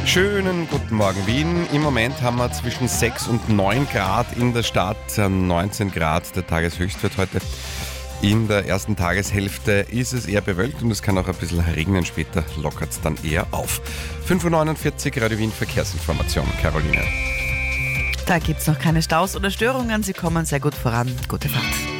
Schönen guten Morgen Wien. Im Moment haben wir zwischen 6 und 9 Grad in der Stadt, 19 Grad der Tageshöchstwert heute. In der ersten Tageshälfte ist es eher bewölkt und es kann auch ein bisschen regnen. Später lockert es dann eher auf. 5.49 Uhr, Radio Wien Verkehrsinformation. Caroline. Da gibt es noch keine Staus oder Störungen. Sie kommen sehr gut voran. Gute Fahrt.